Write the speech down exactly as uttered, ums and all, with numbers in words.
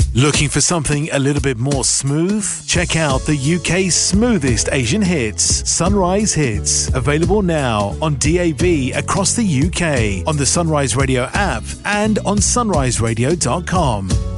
Looking for something a little bit more smooth? Check out the U K's smoothest Asian hits, Sunrise Hits. Available now on D A B across the U K, on the Sunrise Radio app and on sunrise radio dot com.